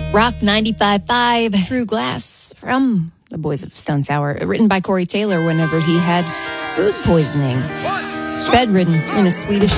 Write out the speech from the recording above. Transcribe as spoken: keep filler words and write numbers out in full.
Rock ninety-five point five Through Glass from the Boys of Stone Sour, written by Corey Taylor whenever he had food poisoning. Bedridden in a Swedish